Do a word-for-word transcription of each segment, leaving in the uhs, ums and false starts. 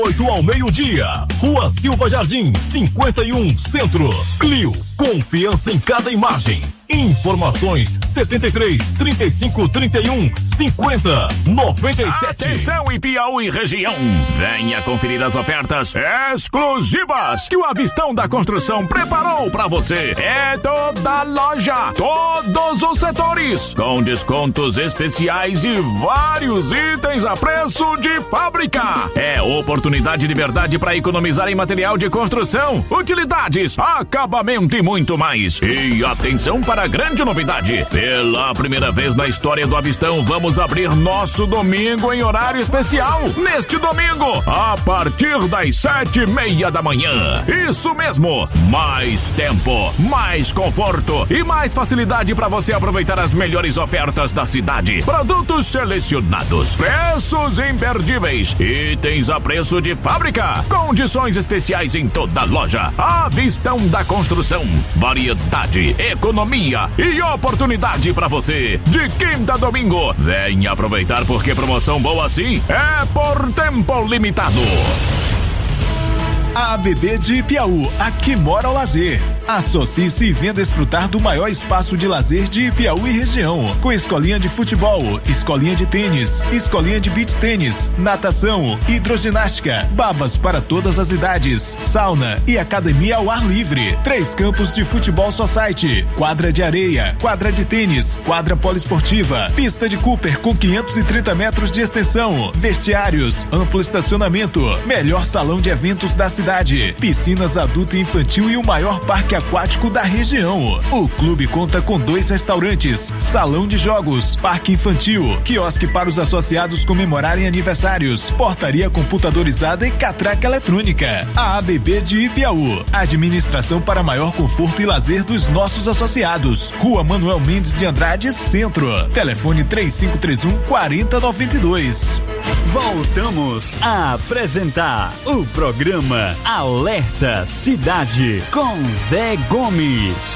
oito ao meio-dia. Rua Silva Jardim, cinquenta e um, Centro. Clio, confiança em cada imagem. Informações setenta e três, trinta e cinco, trinta e um, cinquenta, noventa e sete. Atenção em Piauí região. Venha conferir as ofertas exclusivas que o Avistão da Construção preparou para você. É toda loja, todos os setores, com descontos especiais e vários itens a preço de fábrica. É oportunidade de verdade para economizar em material de construção, utilidades, acabamento e muito mais. E atenção para a grande novidade. Pela primeira vez na história do Avistão, vamos abrir nosso domingo em horário especial. Neste domingo, a partir das sete e meia da manhã. Isso mesmo, mais tempo, mais conforto e mais facilidade para você aproveitar as melhores ofertas da cidade. Produtos selecionados, preços imperdíveis, itens a preço de fábrica, condições especiais em toda loja. Avistão da Construção, variedade, economia e oportunidade para você. De quinta a domingo, venha aproveitar porque promoção boa assim é por tempo limitado. A A B B de Ipiaú, aqui mora o lazer. Associe-se e venha desfrutar do maior espaço de lazer de Ipiaú e região, com escolinha de futebol, escolinha de tênis, escolinha de beach tênis, natação, hidroginástica, babas para todas as idades, sauna e academia ao ar livre. Três campos de futebol society, quadra de areia, quadra de tênis, quadra poliesportiva, pista de Cooper com quinhentos e trinta metros de extensão, vestiários, amplo estacionamento, melhor salão de eventos da cidade, piscinas adulto e infantil e o maior parque aquático da região. O clube conta com dois restaurantes, salão de jogos, parque infantil, quiosque para os associados comemorarem aniversários, portaria computadorizada e catraca eletrônica. A A B B de Ipiaú, administração para maior conforto e lazer dos nossos associados. Rua Manuel Mendes de Andrade, Centro. Telefone três cinco três um, quatro zero nove dois. Voltamos a apresentar o programa Alerta Cidade com Zé Gomes.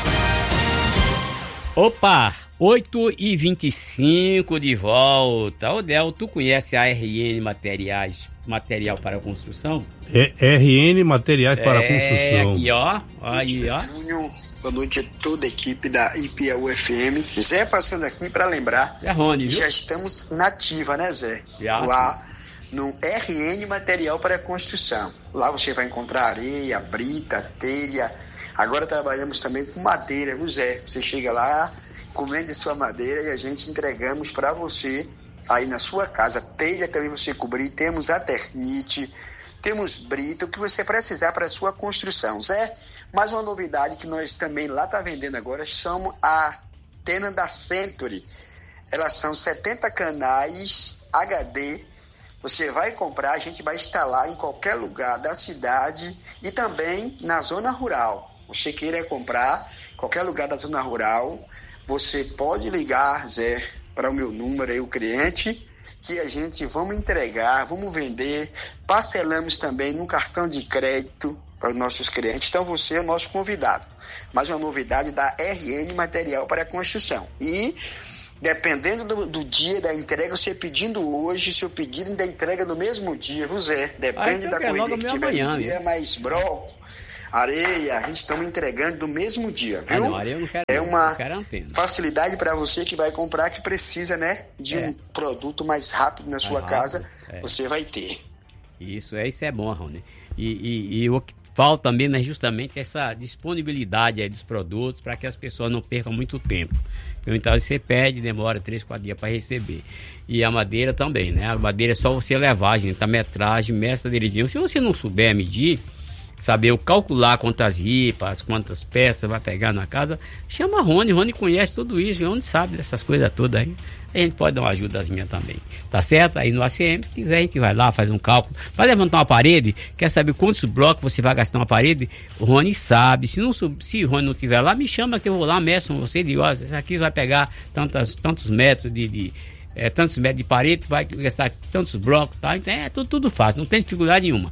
Opa, oito e vinte e cinco de volta. Ô Del, tu conhece a R N Materiais, Material para Construção? É, R N Materiais para é, Construção. Aqui, ó. Aí, ó. Boa noite a toda a equipe da Ipiaú F M. Zé passando aqui para lembrar. É Rony, viu? Já estamos na ativa, né, Zé? Já. Lá no R N Material para Construção. Lá você vai encontrar areia, brita, telha. Agora trabalhamos também com madeira, viu, Zé? Você chega lá, encomende sua madeira e a gente entregamos para você aí na sua casa. Telha também você cobrir. Temos a ternite, temos brita, o que você precisar para a sua construção, Zé. Mais uma novidade que nós também lá tá vendendo agora são a antena da Century. Elas são setenta canais H D. Você vai comprar, a gente vai instalar em qualquer lugar da cidade e também na zona rural. Você queira comprar em qualquer lugar da zona rural, você pode ligar, Zé, para o meu número aí, o cliente, que a gente vamos entregar, vamos vender, parcelamos também no cartão de crédito para os nossos clientes. Então você é o nosso convidado. Mais uma novidade da R N Material para Construção. E dependendo do, do dia da entrega, você pedindo hoje, seu pedido ainda entrega no mesmo dia, viu, Zé? Depende ah, da corrida que tiver no dia, mas broco, areia, a gente estamos entregando no mesmo dia, viu? Ah, não, areia eu não quero, é uma não quero facilidade para você que vai comprar, que precisa, né, de é. um produto mais rápido na sua ah, casa, é. você vai ter. Isso, é, isso é bom, Rony. E, e, e o que falta mesmo é justamente essa disponibilidade aí dos produtos para que as pessoas não percam muito tempo. Então você pede, demora três, quatro dias para receber. E a madeira também, né? A madeira é só você levar, gente, a metragem, meça direitinho. Se você não souber medir, saber calcular quantas ripas, quantas peças vai pegar na casa, chama Rony. Rony conhece tudo isso, Rony sabe dessas coisas todas aí. A gente pode dar uma ajudazinha também, tá certo? Aí no A C M, se quiser, a gente vai lá, faz um cálculo. Vai levantar uma parede, quer saber quantos blocos você vai gastar uma parede? O Rony sabe. Se, não, se o Rony não estiver lá, me chama que eu vou lá, meço com você e digo, ó, isso aqui vai pegar tantas, tantos metros de... de é, tantos metros de parede, vai gastar tantos blocos, tá? Então é tudo, tudo fácil, não tem dificuldade nenhuma.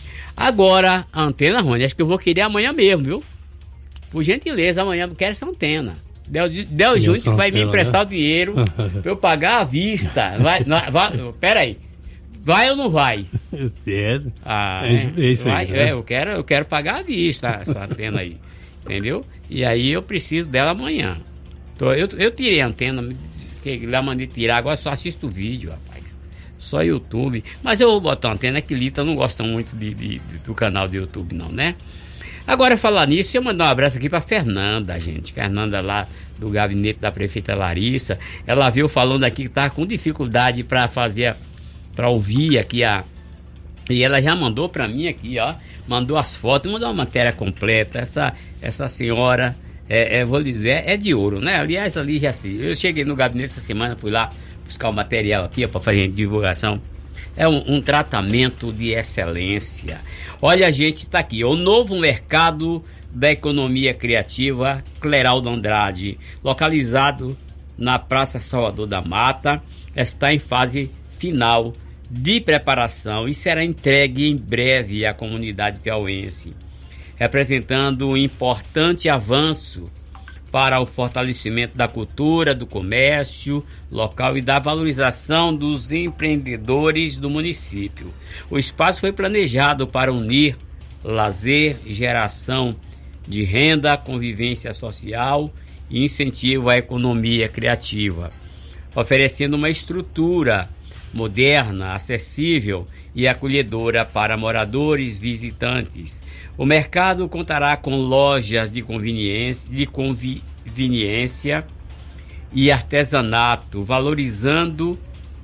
Agora, a antena, Rony, acho que eu vou querer amanhã mesmo, viu? Por gentileza, amanhã eu quero essa antena. Del, Del Júnior que vai me emprestar, né, o dinheiro pra eu pagar à vista. Vai, vai, vai, pera aí. Vai ou não vai? É, ah, é, é isso vai, aí. Né? É, eu, quero, eu quero pagar à vista essa antena aí. Entendeu? E aí eu preciso dela amanhã. Então, eu, eu tirei a antena, que lá mandei tirar, agora só assisto vídeo, rapaz. Só YouTube. Mas eu vou botar uma antena que Lita não gosta muito de, de, de, do canal do YouTube, não, né? Agora, falar nisso, eu mandar um abraço aqui pra Fernanda, gente. Fernanda lá do gabinete da prefeita Larissa. Ela viu falando aqui que tá com dificuldade para fazer, para ouvir aqui a. E ela já mandou para mim aqui, ó. Mandou as fotos, mandou uma matéria completa. Essa, essa senhora, é, é, vou dizer, é de ouro, né? Aliás, ali já se. Eu cheguei no gabinete essa semana, fui lá buscar o material aqui para fazer divulgação. É um, um tratamento de excelência. Olha, a gente está aqui. O novo mercado da economia criativa Cleraldo Andrade, localizado na Praça Salvador da Mata, está em fase final de preparação e será entregue em breve à comunidade piauiense, representando um importante avanço para o fortalecimento da cultura, do comércio local e da valorização dos empreendedores do município. O espaço foi planejado para unir lazer, geração de renda, convivência social e incentivo à economia criativa, oferecendo uma estrutura moderna, acessível e acolhedora para moradores visitantes. O mercado contará com lojas de conveniência, de conveniência e artesanato, valorizando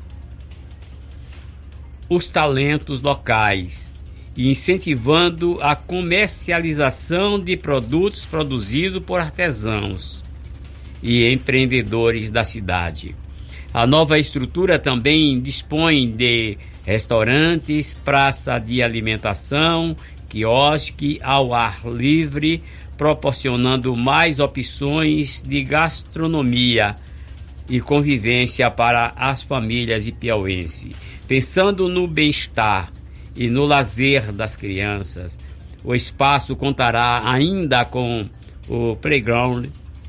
os talentos locais e incentivando a comercialização de produtos produzidos por artesãos e empreendedores da cidade. A nova estrutura também dispõe de restaurantes, praça de alimentação, quiosque ao ar livre, proporcionando mais opções de gastronomia e convivência para as famílias piauienses. Pensando no bem-estar e no lazer das crianças, o espaço contará ainda com o playground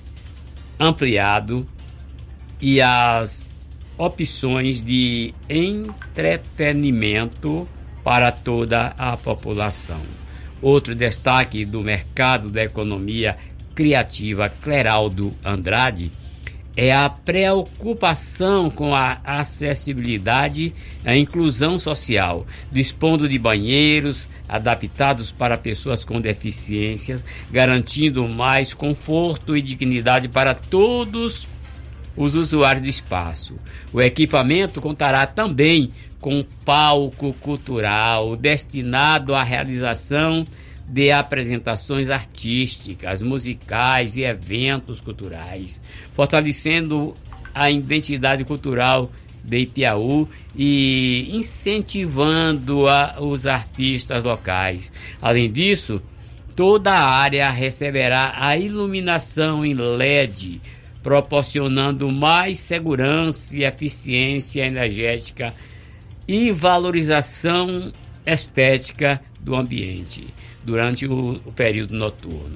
ampliado e as opções de entretenimento para toda a população. Outro destaque do mercado da economia criativa Cleraldo Andrade é a preocupação com a acessibilidade e a inclusão social, dispondo de banheiros adaptados para pessoas com deficiências, garantindo mais conforto e dignidade para todos os usuários do espaço. O equipamento contará também com palco cultural destinado à realização de apresentações artísticas, musicais e eventos culturais, fortalecendo a identidade cultural de Ipiaú e incentivando a, os artistas locais. Além disso, toda a área receberá a iluminação em L E D, proporcionando mais segurança e eficiência energética e valorização estética do ambiente durante o, o período noturno.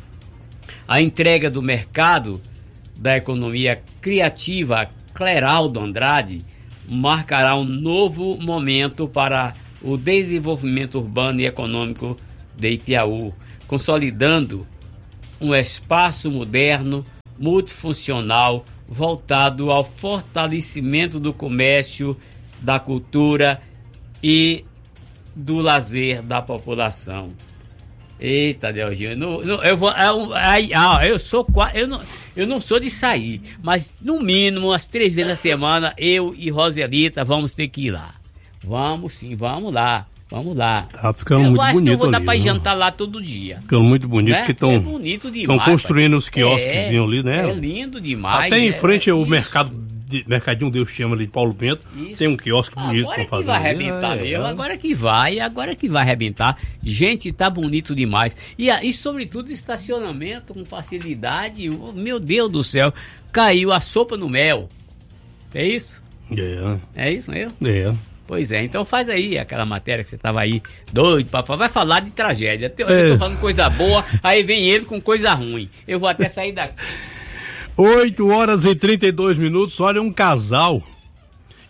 A entrega do mercado da economia criativa Cleraldo Andrade marcará um novo momento para o desenvolvimento urbano e econômico de Ipiaú, consolidando um espaço moderno, multifuncional, voltado ao fortalecimento do comércio, da cultura e do lazer da população. Eita, Delginho, eu, não, não, eu, vou, eu, eu, eu, sou, eu, não, eu não sou de sair, mas no mínimo, umas três vezes na semana, eu e Roselita vamos ter que ir lá. Vamos sim, vamos lá. Vamos lá. Tá ficando eu muito acho bonito. Que eu vou dar ali, pra né? jantar lá todo dia. Ficando muito bonito, né? porque estão é bonito demais, construindo os quiosquezinhos é, ali, né? É lindo demais. Até em é, frente é, ao isso. mercado, de, mercadinho Deus chama ali de Paulo Bento, Isso. tem um quiosque bonito Agora pra que fazer. vai ali, arrebentar, né? meu. Agora que vai, agora que vai arrebentar. Gente, tá bonito demais. E, e sobretudo, estacionamento com facilidade. Meu Deus do céu, caiu a sopa no mel. É isso? É. É isso mesmo? É. Pois é, então faz aí aquela matéria que você tava aí doido pra falar. Vai falar de tragédia. Eu É. tô falando coisa boa, aí vem ele com coisa ruim. Eu vou até sair daqui. oito horas e trinta e dois minutos. Olha, um casal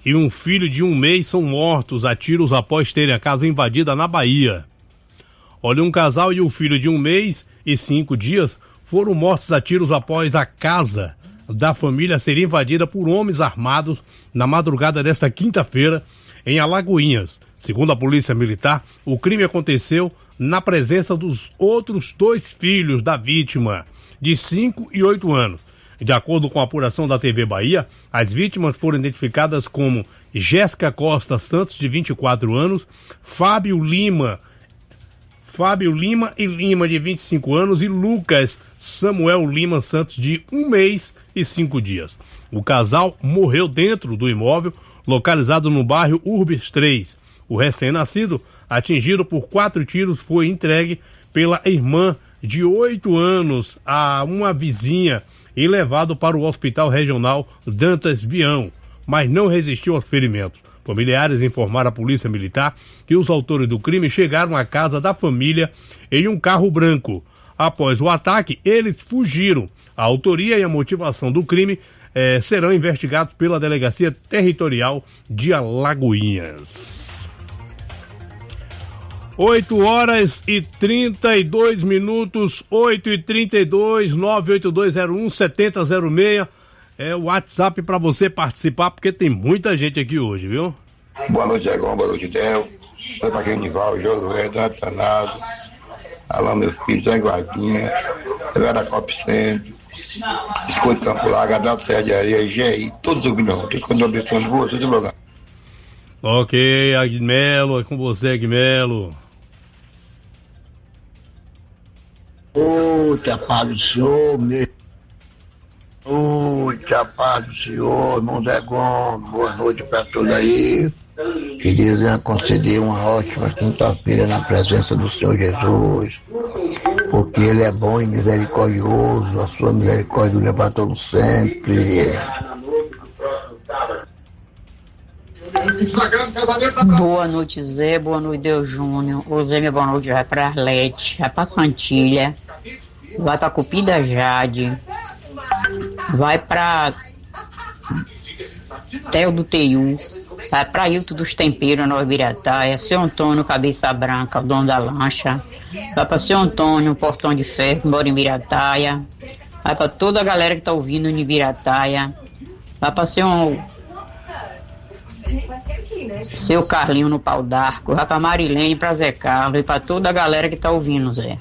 e um filho de um mês são mortos a tiros após terem a casa invadida na Bahia. Olha, um casal e um filho de um mês e cinco dias foram mortos a tiros após a casa da família ser invadida por homens armados na madrugada desta quinta-feira em Alagoinhas. Segundo a Polícia Militar, o crime aconteceu na presença dos outros dois filhos da vítima, de cinco e oito anos. De acordo com a apuração da T V Bahia, as vítimas foram identificadas como Jéssica Costa Santos, de vinte e quatro anos, Fábio Lima, Fábio Lima e Lima, de vinte e cinco anos, e Lucas Samuel Lima Santos, de um mês e cinco dias. O casal morreu dentro do imóvel, localizado no bairro Urbis três. O recém-nascido, atingido por quatro tiros, foi entregue pela irmã de oito anos a uma vizinha e levado para o Hospital Regional Dantas Bião, mas não resistiu aos ferimentos. Familiares informaram à Polícia Militar que os autores do crime chegaram à casa da família em um carro branco. Após o ataque, eles fugiram. A autoria e a motivação do crime eh, serão investigados pela Delegacia Territorial de Alagoinhas. oito horas e trinta e dois minutos, oito e trinta e dois, nove oito dois zero um sete zero zero seis é o WhatsApp para você participar, porque tem muita gente aqui hoje, viu? Boa noite, Zé Gomes, boa noite, Del. Sou Paquinho Nival, Josué, Dantanado. Alô, meu filho, Zé Guardinha, Vera Cop Centro, Biscoito Campo Largo, Adalto Serra de Areia, G I, todos os opiniões. Todos quando eu abençoe de você, de lugar. Ok, Aguimelo, é com você, Aguimelo. Ô, que a paz do Senhor, meu. Ô, que a paz do Senhor, irmão Zé Gomes. Boa noite pra todos aí. Que Deus venha conceder uma ótima quinta-feira na presença do Senhor Jesus. Porque Ele é bom e misericordioso. A sua misericórdia dura para todos sempre. Boa noite, Zé. Boa noite, Deus Júnior. O Zé, minha boa noite vai para Arlete, vai para Santilha, vai para Cupida Jade, vai para Tel do Teiu, vai para Hilton dos Temperos, Nova Ibirataia, Seu Antônio, Cabeça Branca, o dono da lancha, vai para Seu Antônio, Portão de Ferro, que mora em Ibirataia, vai para toda a galera que tá ouvindo em Ibirataia, vai para Seu Seu Carlinho no Pau d'Arco, vai pra Marilene, pra Zé Carlos e pra toda a galera que tá ouvindo, Zé.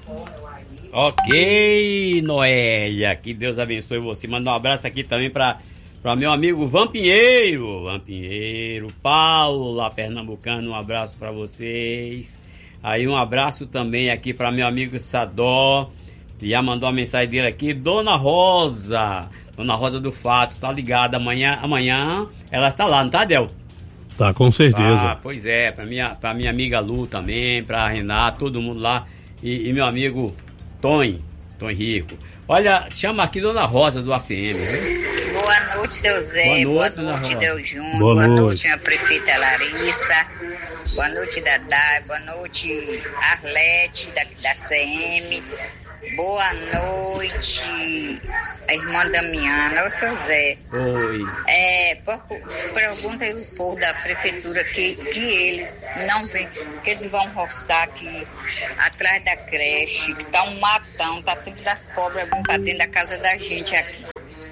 Ok, Noélia, que Deus abençoe você. Manda um abraço aqui também pra, pra meu amigo Vampinheiro, Vampinheiro, Paulo, lá pernambucano, um abraço pra vocês. Aí um abraço também aqui pra meu amigo Sadó, já mandou a mensagem dele aqui, Dona Rosa, Dona Rosa do Fato, tá ligada, amanhã, amanhã ela está lá, não tá, Del? Tá, com certeza. Ah, pois é, pra minha, pra minha amiga Lu também, pra Renata, todo mundo lá. E, e meu amigo Tom, Tom Rico. Olha, chama aqui Dona Rosa do A C M, viu? Boa noite, seu Zé. Boa noite, Boa noite, Deus Júnior. Boa, Boa noite. noite, minha prefeita Larissa. Boa noite, Dadá. Boa noite, Arlete, da, da C M. Boa noite, a irmã Damiana. Ô, seu Zé. Oi. É, pergunta aí o povo da prefeitura que, que eles não vêm, que eles vão roçar aqui atrás da creche, que tá um matão, tá tempo das cobras vindo pra dentro da casa da gente aqui.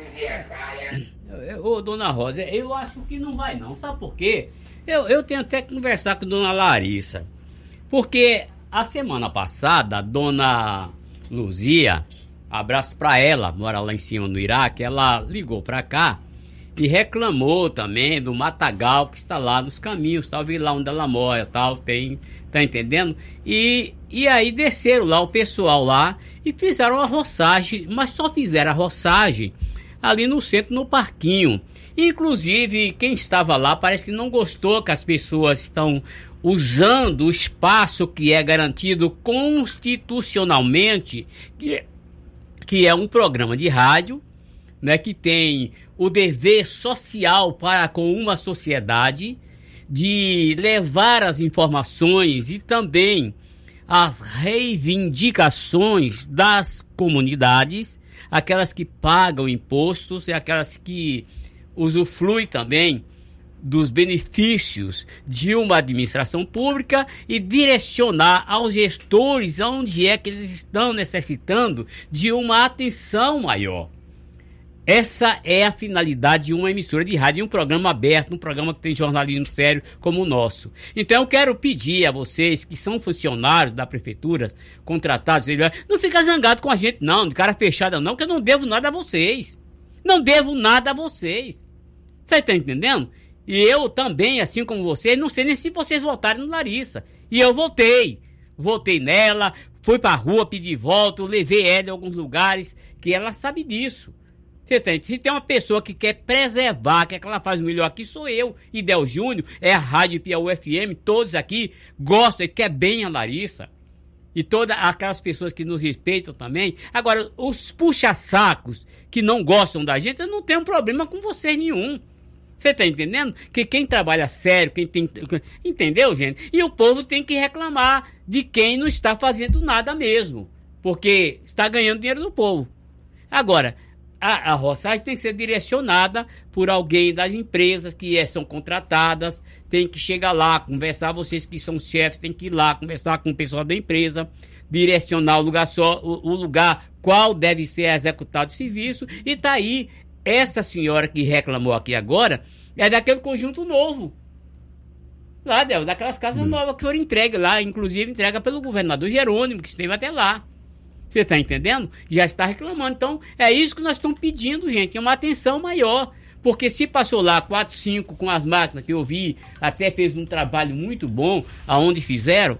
Ô, Dona Rosa, eu acho que não vai não, sabe por quê? Eu, eu tenho até que conversar com a Dona Larissa, porque a semana passada, a Dona Luzia, abraço pra ela, mora lá em cima no Iraque, ela ligou pra cá e reclamou também do matagal que está lá nos caminhos, talvez lá onde ela mora, tal, tem, tá entendendo? E, e aí desceram lá o pessoal lá e fizeram a roçagem, mas só fizeram a roçagem ali no centro, no parquinho. Inclusive, quem estava lá parece que não gostou que as pessoas estão usando o espaço que é garantido constitucionalmente, que é, que é um programa de rádio, né, que tem o dever social para com uma sociedade de levar as informações e também as reivindicações das comunidades, aquelas que pagam impostos e aquelas que usufruem também dos benefícios de uma administração pública e direcionar aos gestores onde é que eles estão necessitando de uma atenção maior. Essa é a finalidade de uma emissora de rádio, um programa aberto, um programa que tem jornalismo sério como o nosso. Então eu quero pedir a vocês que são funcionários da prefeitura, contratados, não fica zangado com a gente não, de cara fechada não, que eu não devo nada a vocês. Não devo nada a vocês. Você está entendendo? E eu também, assim como vocês, não sei nem se vocês votaram no Larissa. E eu votei. Votei nela, fui pra rua, pedi voto, levei ela em alguns lugares, que ela sabe disso. Você tem, se tem uma pessoa que quer preservar, quer que ela faz o melhor aqui, sou eu. E Del Júnior, é a Rádio Piauí F M, todos aqui gostam e querem bem a Larissa. E todas aquelas pessoas que nos respeitam também. Agora, os puxa-sacos que não gostam da gente, eu não tenho problema com vocês nenhum. Você tá entendendo? Que quem trabalha sério, quem tem... Entendeu, gente? E o povo tem que reclamar de quem não está fazendo nada mesmo. Porque está ganhando dinheiro do povo. Agora, a, a roçagem tem que ser direcionada por alguém das empresas que é, são contratadas. Tem que chegar lá, conversar, vocês que são chefes, tem que ir lá, conversar com o pessoal da empresa, direcionar o lugar só, o, o lugar qual deve ser executado o serviço. E tá aí, essa senhora que reclamou aqui agora, é daquele conjunto novo. Lá, Del, daquelas casas hum. novas que foram entregues lá, inclusive entrega pelo governador Jerônimo, que esteve até lá. Você está entendendo? Já está reclamando. Então, é isso que nós estamos pedindo, gente, é uma atenção maior. Porque se passou lá quatro, cinco com as máquinas que eu vi, até fez um trabalho muito bom, aonde fizeram,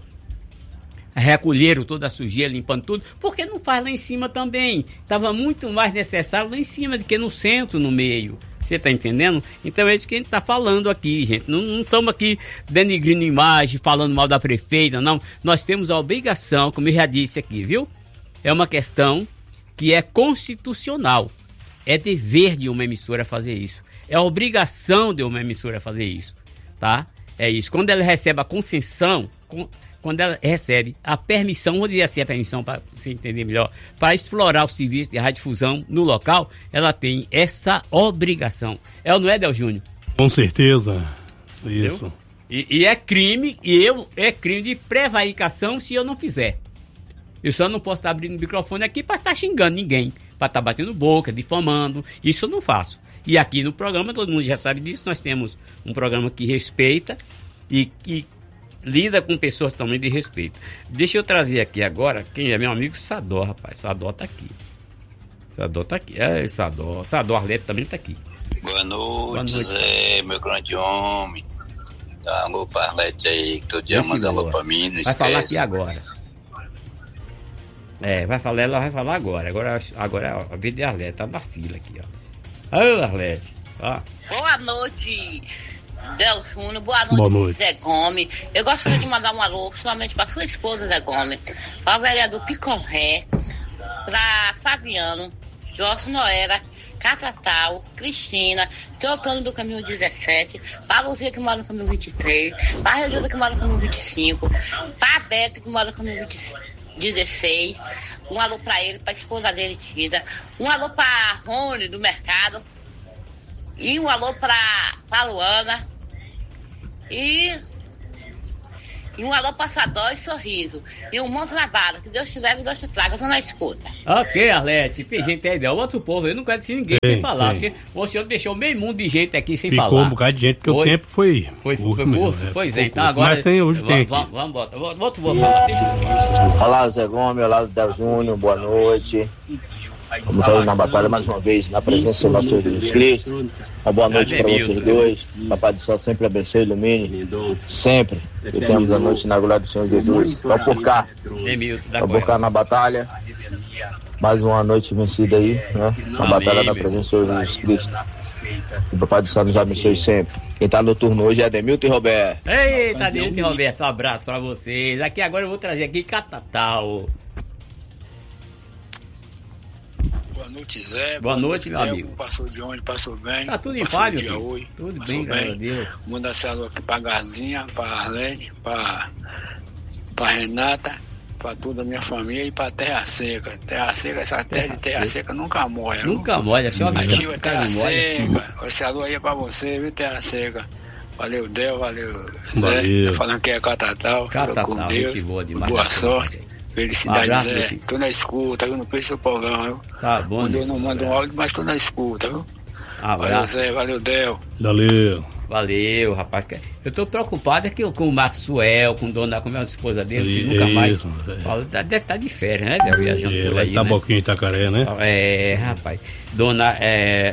recolheram toda a sujeira, limpando tudo, porque não faz lá em cima também? Estava muito mais necessário lá em cima do que no centro, no meio. Você está entendendo? Então é isso que a gente está falando aqui, gente. Não, não estamos aqui denigrindo imagem, falando mal da prefeita, não. Nós temos a obrigação, como eu já disse aqui, viu? É uma questão que é constitucional. É dever de uma emissora fazer isso. É obrigação de uma emissora fazer isso. Tá? É isso. Quando ela recebe a concessão, quando ela recebe a permissão, vou dizer assim a permissão para você entender melhor, para explorar o serviço de radiodifusão no local, ela tem essa obrigação. É ou não é, Del Júnior? Com certeza. Isso. E, e é crime, e eu, é crime de prevaricação se eu não fizer. Eu só não posso estar abrindo o microfone aqui para estar xingando ninguém, para estar batendo boca, difamando. Isso eu não faço. E aqui no programa, todo mundo já sabe disso, nós temos um programa que respeita e que lida com pessoas também de respeito. Deixa eu trazer aqui agora quem é meu amigo Sador, rapaz. Sador tá aqui. Sador tá aqui. É, Sador. Sador Arleto também tá aqui. Boa noite, Boa noite. Zé, meu grande homem. Dá um alô pra Arlete aí, que todo dia manda alô pra mim, não vai esquece. falar aqui agora. É, vai falar, ela vai falar agora. Agora, agora a vida de Arlete tá na fila aqui, ó. Ô, Arlete. Ó. Boa noite, Del Júnior. Boa noite, Boa noite, Zé Gomes. Eu gostaria de mandar um alô somente para sua esposa, Zé Gomes, para o vereador Picorré, para Fabiano, Jorge Noera, Catatal, Cristina, Teotônio do Caminho dezessete, para a Luzia que mora no Caminho vinte e três, para a Regina que mora no Caminho vinte e cinco, para a Beto que mora no Caminho vinte e cinco. dezesseis, um alô pra ele, pra esposa dele de vida, um alô pra Rony do mercado, e um alô pra, pra Luana, e, e um alô pra Sadó e Sorriso, e um bom trabalho, que Deus te leve e Deus te traga, eu tô na escuta. Ok, Arlete, tem gente aí, é outro povo, eu não quero dizer ninguém tem, sem falar, tem. o senhor deixou meio mundo de gente aqui sem Ficou falar. Ficou um bocado de gente, porque foi. O tempo foi Foi, curto, foi mesmo, curto? é, Pois ficou é, então curto. agora... Mas tem, hoje tem vamos, aqui. vamos, vamos, vamos, outro vou falar, deixa eu... Olá, Zé Gomes, olá, Del Júnior, boa noite. Vamos sair na batalha mais uma vez, na presença do nosso Senhor Jesus Cristo. Uma boa noite para vocês dois. Papai do céu sempre abençoe, ilumine. Sempre. E temos a noite na glória do Senhor Jesus. Estão por cá. Estão por cá na batalha. Mais uma noite vencida aí, né? Na batalha da presença do Senhor Jesus Cristo. O Papai do céu nos abençoe sempre. Quem está no turno hoje é Ademilton e Roberto. Eita, Ademilton e Roberto, um abraço para vocês. Aqui agora eu vou trazer aqui Catatal. Boa noite, Zé. Boa, Boa noite, meu Deus. amigo. Passou de onde? Passou bem. Tá tudo em passou paz, dia hoje. Tudo passou bem, graças a Deus. Manda alô aqui pra Garzinha, pra Arlene, pra, pra Renata, pra toda a minha família e pra Terra Seca. Terra Seca, essa terra, terra de Terra Seca, seca nunca molha. Nunca molha, só ativa Terra Seca. Esse alô aí é pra você, viu, Terra Seca. Valeu, Del, valeu, Zé. Valeu. Tá falando que é Catatal. Catatal, com Deus. gente boa demais. Boa sorte. Felicidade, Um abraço, Zé. Tô na escuta, eu não penso no programa, viu? Tá bom. Quando eu não mando um áudio, mas tô na escuta, viu? Valeu, Abraço. Zé, valeu, Del. Valeu. Valeu, rapaz. Eu tô preocupado é que eu, com o Maxwell, com o Dona, com a esposa dele, que nunca Isso, mais é. fala. Deve estar de férias, né? Deve viajando É, por lá aí, em né? Taboquinho, Itacaré, né? É, rapaz. Dona, é,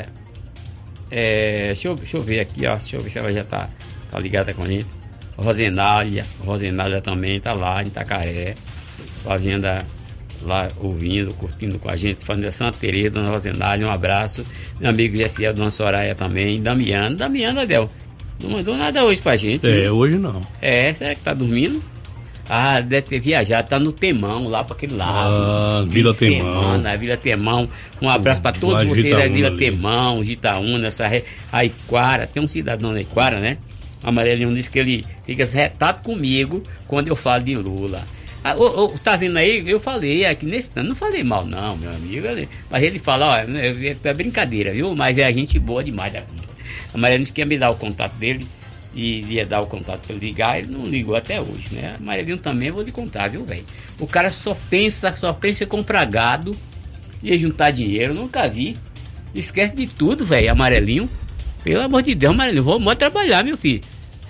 é, deixa, eu, deixa eu ver aqui, ó. Deixa eu ver se ela já tá, tá ligada com a gente. Rosenália, Rosenália também tá lá em Itacaré, fazendo lá, ouvindo, curtindo com a gente, fazendo Santa Teresa, Dona Rosenália, um abraço. Meu amigo Jessiel, Dona Soraya também, Damiana, Damiana, Del. Não mandou nada hoje pra gente. É, né? hoje não. É, será que tá dormindo? Ah, deve ter viajado, tá no Temão, lá pra aquele lado. Ah, Vila Temão. Semana, Vila Temão. Um abraço pra todos Lá de vocês da Itaúna Vila ali. Temão, de Itaúna, essa re... a Iquara. Tem um cidadão da Iquara, né? O Amarelinho disse que ele fica retado comigo quando eu falo de Lula. Ah, ô, ô, tá vendo aí? Eu falei aqui nesse ano, não falei mal não, meu amigo. Mas ele fala, ó, é, é brincadeira, viu? Mas é a gente boa demais da conta. A Maria disse que ia me dar o contato dele e ia dar o contato para ele ligar, ele não ligou até hoje, né? A Maria também eu vou lhe contar, viu, velho? O cara só pensa, só pensa em comprar gado e juntar dinheiro, nunca vi. Esquece de tudo, velho, Amarelinho. Pelo amor de Deus, Amarelinho, vou mais trabalhar, meu filho.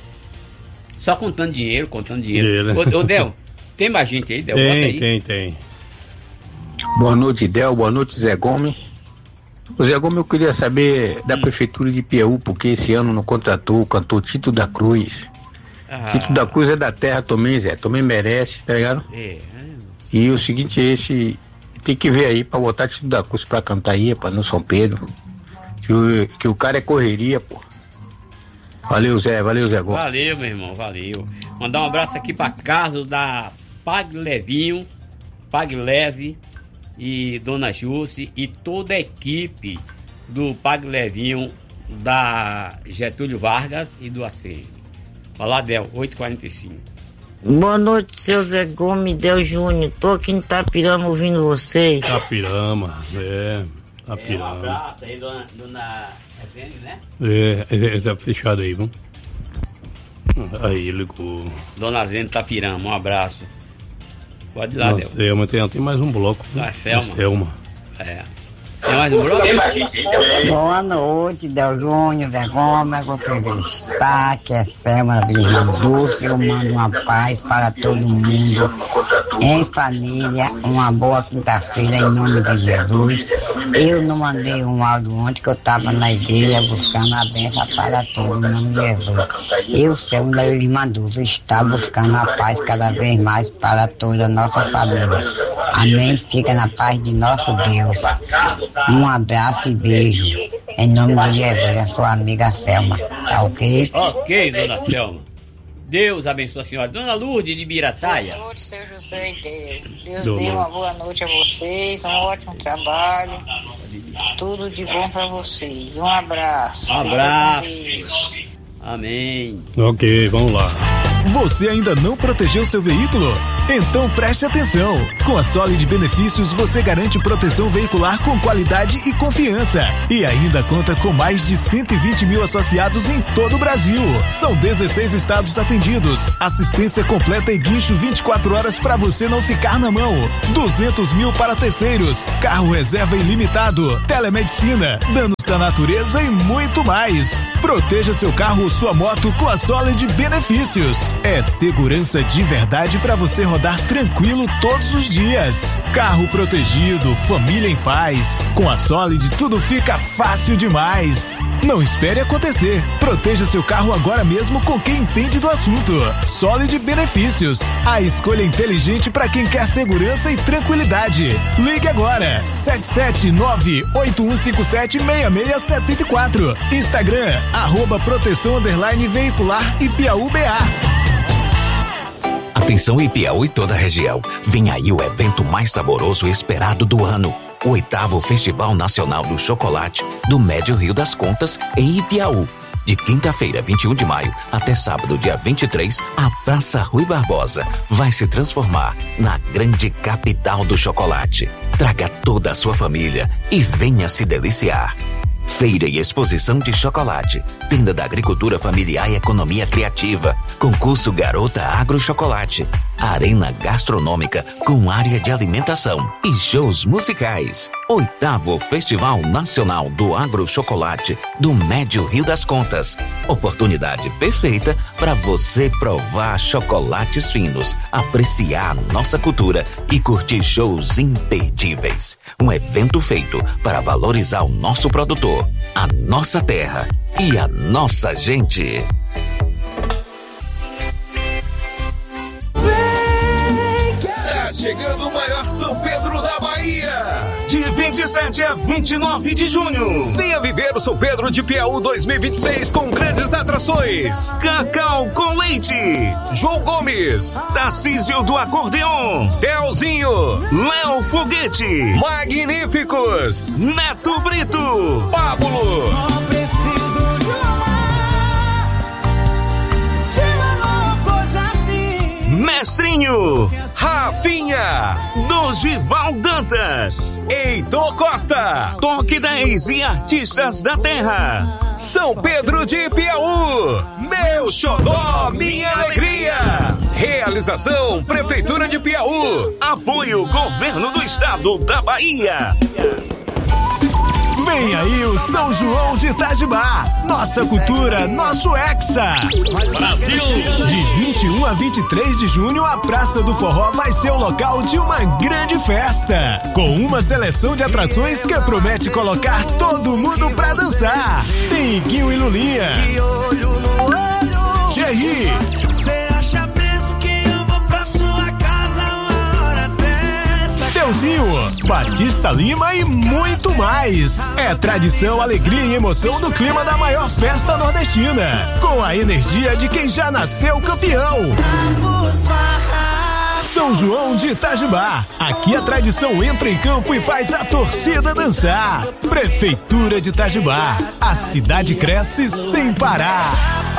Só contando dinheiro, contando dinheiro. Ô, ô Del, tem mais gente aí, Del? Tem, Bota aí. tem, tem. Boa noite, Del. Boa noite, Zé Gomes. O Zé Gomes, eu queria saber da Prefeitura de Piauí, porque esse ano não contratou o cantor Tito da Cruz. Ah. Tito da Cruz é da terra também, Zé. Também merece, tá ligado? É, E o seguinte é esse, tem que ver aí pra botar Tito da Cruz pra cantar aí, pra no São Pedro. Que o, que o cara é correria, pô. Valeu, Zé. Valeu, Zé Gomes. Valeu, meu irmão, valeu. Mandar um abraço aqui pra Carlos da Pag Levinho, Pag Leve e Dona Jússi e toda a equipe do Pag Levinho da Getúlio Vargas e do A C M. Fala, Del, oito e quarenta e cinco. Boa noite, seu Zé Gomes, Del Júnior. Tô aqui em Itapirama ouvindo vocês. Itapirama, é. Itapirama. É, um abraço aí, dona, dona Resende, né? É, é, tá fechado aí, vamos. Aí, ligou. Dona Zene Itapirama, um abraço. Pode ir lá, Del. Selma, tem, tem mais um bloco. Ah, Selma. Selma. É. Tem mais um bloco? Boa noite, Del Júnior, Zé Gomes, você está, que é Selma Virgem Dulce. Eu mando uma paz para todo mundo, em família, uma boa quinta-feira, em nome de Jesus. Eu não mandei um áudio ontem, que eu estava na igreja buscando a bênção para todos, em nome de Jesus. Eu, Selma da Virgem Dulce, está buscando a paz cada vez mais para toda a nossa família. Amém. Fica na paz de nosso Deus. Um abraço e beijo. Em nome de Jesus, a sua amiga Selma. Tá ok? Ok, dona Selma. Deus abençoe a senhora. Dona Lourdes de Birataia. Boa noite, seu José e Deus. Deus Boa dê uma noite. boa noite a vocês, um ótimo trabalho. Tudo de bom pra vocês. Um abraço. Um abraço. Amém. Ok, vamos lá. Você ainda não protegeu seu veículo? Então preste atenção! Com a Solid Benefícios você garante proteção veicular com qualidade e confiança. E ainda conta com mais de cento e vinte mil associados em todo o Brasil. São dezesseis estados atendidos. Assistência completa e guincho vinte e quatro horas para você não ficar na mão. duzentos mil para terceiros. Carro reserva ilimitado. Telemedicina. Danos da natureza e muito mais. Proteja seu carro ou sua moto com a Solid Benefícios. É segurança de verdade para você rodar tranquilo todos os dias. Carro protegido, família em paz. Com a Solid tudo fica fácil demais. Não espere acontecer. Proteja seu carro agora mesmo com quem entende do assunto. Solid Benefícios. A escolha inteligente para quem quer segurança e tranquilidade. Ligue agora. sete sete nove oito um cinco sete seis seis sete quatro. Instagram, arroba proteção underline veicular e Piauí B A. Atenção em Piauí e toda a região. Vem aí o evento mais saboroso e esperado do ano. O oitavo Festival Nacional do Chocolate do Médio Rio das Contas em Ipiaú. De quinta-feira, vinte e um de maio, até sábado, dia vinte e três, a Praça Rui Barbosa vai se transformar na grande capital do chocolate. Traga toda a sua família e venha se deliciar. Feira e exposição de chocolate, tenda da agricultura familiar e economia criativa, concurso Garota Agro Chocolate, arena gastronômica com área de alimentação e shows musicais. Oitavo Festival Nacional do Agro Chocolate do Médio Rio das Contas. Oportunidade perfeita para você provar chocolates finos, apreciar nossa cultura e curtir shows imperdíveis. Um evento feito para valorizar o nosso produtor, a nossa terra e a nossa gente. Tá chegando o maior São Pedro da Bahia. De vinte e sete a vinte e nove de junho. Venha viver o São Pedro de Piauí dois mil e vinte e seis com grandes atrações. Cacau com leite. João Gomes. Tarcísio do Acordeon. Telzinho. Léo Foguete. Magníficos. Neto Brito. Pablo. Só preciso de uma coisa assim. Mestrinho. Rafinha. Dorival Dantas. Heitor Costa. Toque dez e Artistas da Terra. São Pedro de Piauí. Meu xodó, minha alegria. Realização Prefeitura de Piauí. Apoio Governo do Estado da Bahia. Vem aí o São João de Itajibá. Nossa cultura, nosso Hexa. Brasil! De vinte e um a vinte e três de junho, a Praça do Forró vai ser o local de uma grande festa. Com uma seleção de atrações que promete colocar todo mundo pra dançar. Tem Iguinho e Lulinha. De olho no olho. Jerry. Você acha mesmo que eu vou pra sua casa uma hora dessa? Teuzinho, Batista Lima e muito mais. É tradição, alegria e emoção do clima da maior festa nordestina. Com a energia de quem já nasceu campeão. São João de Itajibá. Aqui a tradição entra em campo e faz a torcida dançar. Prefeitura de Itajibá. A cidade cresce sem parar.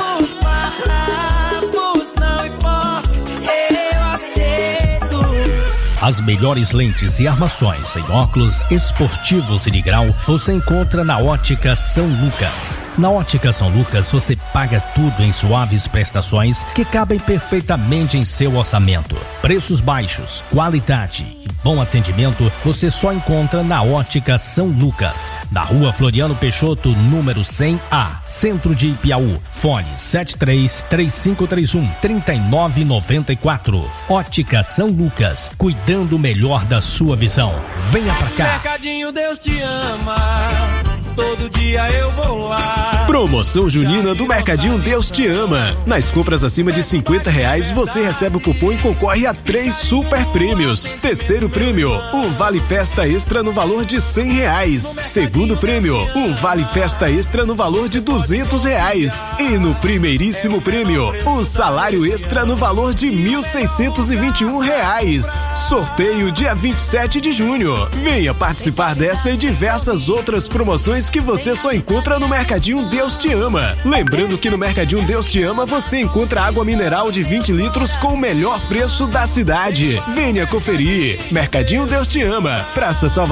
As melhores lentes e armações em óculos esportivos e de grau você encontra na Ótica São Lucas. Na Ótica São Lucas você paga tudo em suaves prestações que cabem perfeitamente em seu orçamento. Preços baixos, qualidade e bom atendimento você só encontra na Ótica São Lucas, na Rua Floriano Peixoto, número cem A, Centro de Piauí. Fone sete três três cinco três um três nove nove quatro. Ótica São Lucas, cuidando melhor da sua visão. Venha pra cá. Mercadinho Deus te ama. Todo dia eu vou lá. Promoção junina do Mercadinho Deus te ama. Nas compras acima de cinquenta reais você recebe o cupom e concorre a três super prêmios. Terceiro prêmio, um vale festa extra no valor de cem reais. Segundo prêmio, um vale festa extra no valor de duzentos reais. E no primeiríssimo prêmio, um salário extra no valor de mil seiscentos e vinte e um reais. Sorteio dia vinte e sete de junho. Venha participar desta e diversas outras promoções que você só encontra no Mercadinho Deus te ama. Lembrando que no Mercadinho Deus te ama você encontra água mineral de vinte litros com o melhor preço da cidade. Venha conferir. Mercadinho Deus te ama. Praça Salvador.